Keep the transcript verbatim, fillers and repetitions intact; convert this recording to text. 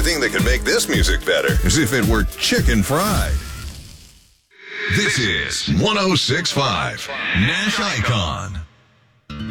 only thing that could make this music better is if it were chicken fried. This is one oh six point five Nash Icon.